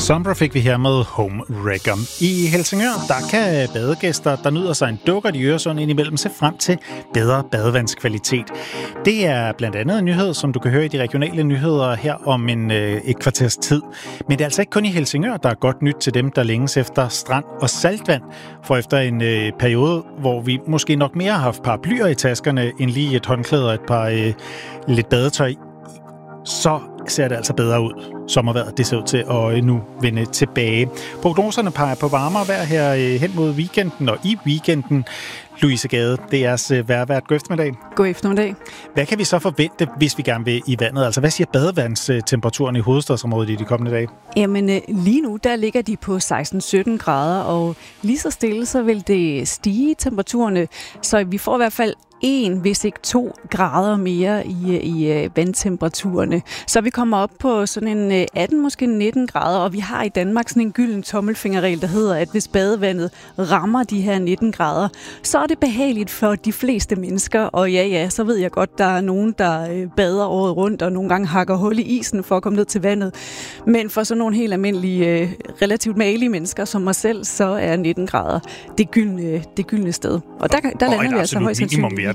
Sombra fik vi her med Home Wrecker. I Helsingør, der kan badegæster, der nyder sig en dukkert i Øresund indimellem, se frem til bedre badevandskvalitet. Det er blandt andet en nyhed, som du kan høre i de regionale nyheder her om et kvarters tid. Men det er altså ikke kun i Helsingør, der er godt nyt til dem, der længes efter strand og saltvand. For efter en periode, hvor vi måske nok mere har haft paraplyer i taskerne, end lige et håndklæde og et par lidt badetøj, så ser det altså bedre ud. Sommervejret, det ser ud til at nu vende tilbage. Prognoserne peger på varmere vejr her hen mod weekenden og i weekenden. Louise Gade, DR's vejrvært. God eftermiddag. God eftermiddag. Hvad kan vi så forvente, hvis vi gerne vil i vandet? Altså, hvad siger badevandstemperaturen i hovedstadsområdet i de kommende dage? Jamen, lige nu, der ligger de på 16-17 grader, og lige så stille, så vil det stige temperaturerne. Så vi får i hvert fald 1, hvis ikke 2 grader mere i vandtemperaturerne. Så vi kommer op på sådan en 18, måske 19 grader, og vi har i Danmark sådan en gylden tommelfingerregel, der hedder, at hvis badevandet rammer de her 19 grader, så er det behageligt for de fleste mennesker. Og ja, så ved jeg godt, der er nogen, der bader året rundt, og nogle gange hakker hul i isen for at komme ned til vandet. Men for sådan nogle helt almindelige, relativt malige mennesker som mig selv, så er 19 grader det gyldne sted. Og der lander vi altså højst sandsynligt.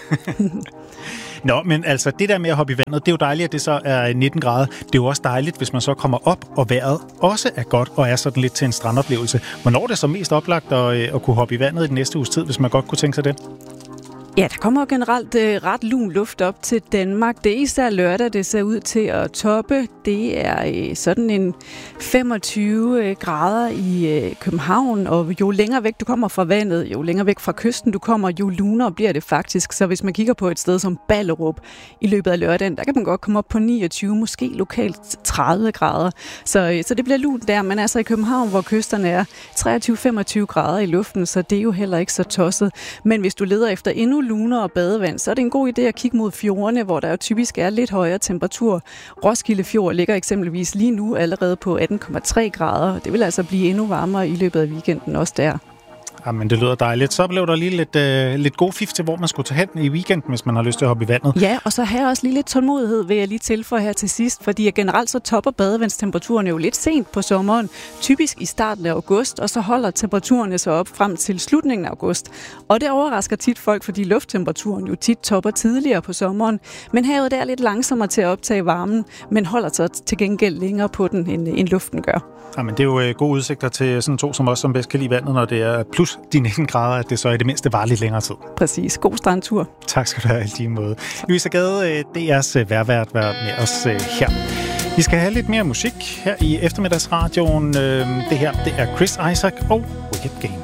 Nå, men altså det der med at hoppe i vandet, det er jo dejligt, at det så er 19 grader. Det er jo også dejligt, hvis man så kommer op, og vejret også er godt, og er sådan lidt til en strandoplevelse. Hvornår er det så mest oplagt at kunne hoppe i vandet i den næste uges tid, hvis man godt kunne tænke sig det? Ja, der kommer generelt ret lun luft op til Danmark. Det er især lørdag, det ser ud til at toppe. Det er sådan en 25 grader i København, og jo længere væk du kommer fra vandet, jo længere væk fra kysten du kommer, jo lunere bliver det faktisk. Så hvis man kigger på et sted som Ballerup i løbet af lørdagen, der kan man godt komme op på 29, måske lokalt 30 grader. Så det bliver lunt der, men altså i København, hvor kysterne er 23-25 grader i luften, så det er jo heller ikke så tosset. Men hvis du leder efter endnu luner og badevand, så er det en god idé at kigge mod fjordene, hvor der jo typisk er lidt højere temperatur. Roskilde Fjord ligger eksempelvis lige nu allerede på 18,3 grader. Det vil altså blive endnu varmere i løbet af weekenden også der. Jamen, det lyder dejligt. Så blev der lige lidt god fif til, hvor man skulle tage hen i weekenden, hvis man har lyst til at hoppe i vandet. Ja, og så har jeg også lige lidt tålmodighed, vil jeg lige tilføje her til sidst, fordi generelt så topper badevandstemperaturen jo lidt sent på sommeren, typisk i starten af august, og så holder temperaturerne så op frem til slutningen af august. Og det overrasker tit folk, fordi lufttemperaturen jo tit topper tidligere på sommeren, men havet er lidt langsommere til at optage varmen, men holder så til gengæld længere på den, end luften gør. Jamen, det er jo gode udsigter til sådan to som os, som bedst kan lide vandet, når det er plus de 19 grader, at det så i det mindste varer lidt længere tid. Præcis. God strandtur. Tak skal du have i lige måde. Louise Gade, DR's vejrvært, med os her. Vi skal have lidt mere musik her i eftermiddagsradioen. Det her, det er Chris Isaak og Wicked Game.